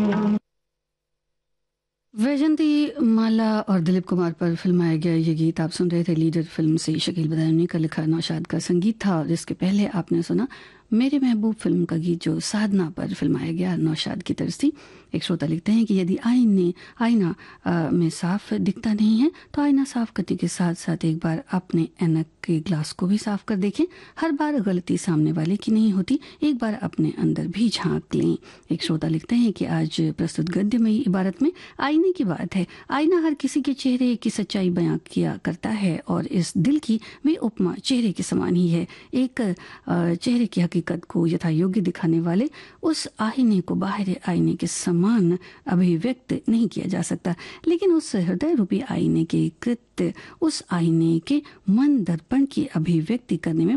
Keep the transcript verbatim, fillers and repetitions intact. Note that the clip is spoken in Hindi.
वैजंती माला और दिलीप कुमार पर फिल्माया गया ये गीत आप सुन रहे थे। लीडर फिल्म से शकील बदायूनी का लिखा नौशाद का संगीत था, और इसके पहले आपने सुना मेरे महबूब फिल्म का गीत जो साधना पर फिल्माया गया, नौशाद की तरफ थी। एक श्रोता लिखते हैं कि यदि आईने आईना आ, में साफ दिखता नहीं है तो आईना साफ करने के साथ साथ एक बार अपने ऐनक के ग्लास को भी साफ कर देखें। हर बार गलती सामने वाले की नहीं होती, एक बार अपने अंदर भी झांक लें। एक श्रोता लिखते हैं कि आज प्रस्तुत गद्यमयी इबारत में आईने की बात है। आईना हर किसी के चेहरे की सच्चाई बयां किया करता है, और इस दिल की भी उपमा चेहरे के समान ही है। एक अ, चेहरे की हकीकत को यथा योग्य दिखाने वाले उस आईने को बाहर आईने के समान अभिव्यक्त नहीं किया जा सकता, लेकिन उस हृदय रूपी आईने के कृत्य उस आईने के मन दर्पण की अभिव्यक्ति करने में